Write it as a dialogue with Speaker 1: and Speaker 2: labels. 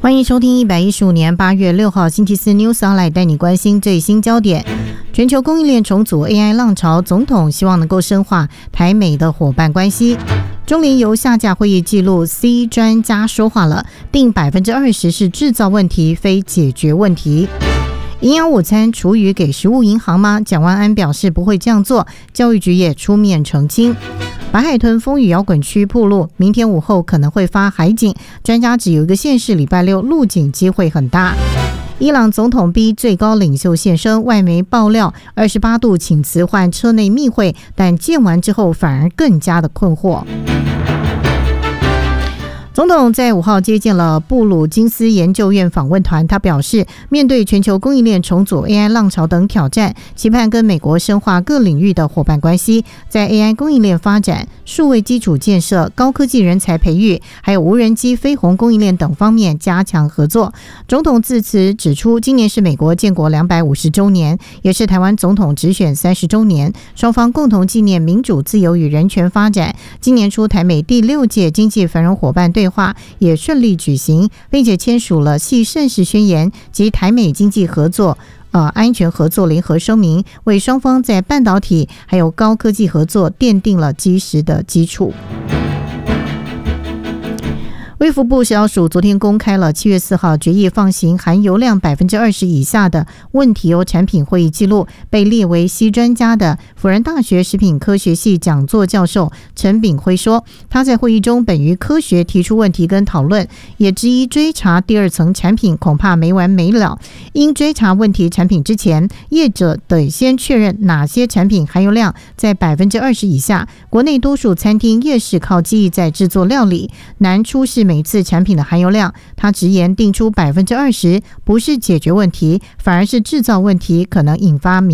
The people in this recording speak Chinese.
Speaker 1: 欢迎收听115年8月6号星期四 News Online， 带你关心最新焦点。全球供应链重组 AI 浪潮，总统希望能够深化台美的伙伴关系。中联邮下架会议记录 ，C 专家说话了，定 20% 是制造问题，非解决问题。营养午餐厨余给食物银行吗？蒋万安表示不会这样做，教育局也出面澄清。白海豚风雨摇滚区暴露，明天午后可能会发海警，专家指有一个县市礼拜六入警机会很大。伊朗总统逼最高领袖现身，外媒爆料28度请辞换车内密会，但见完之后反而更加的困惑。总统在5号接见了布鲁金斯研究院访问团，他表示，面对全球供应链重组、AI 浪潮等挑战，期盼跟美国深化各领域的伙伴关系，在 AI 供应链发展、数位基础建设、高科技人才培育，还有无人机飞鸿供应链等方面加强合作。总统致辞指出，今年是美国建国250周年，也是台湾总统直选30周年，双方共同纪念民主、自由与人权发展。今年初，台美第6届经济繁荣伙伴对话也顺利举行，并且签署了系盛世宣言及台美经济合作安全合作联合声明，为双方在半导体还有高科技合作奠定了基石的基础。卫福部食药署昨天公开了7月4号决议放行含油量 20% 以下的问题油产品会议记录，被列为 C 专家的辅仁大学食品科学系讲座教授陈炳辉说，他在会议中本于科学提出问题跟讨论，也质疑追查第2层产品恐怕没完没了。因追查问题产品之前，业者得先确认哪些产品含油量在 20% 以下。国内多数餐厅夜市靠记忆在制作料理，难出示每次产品的含油量。他直言定出 20% 不是解决问题，反而是制造问题，可能引发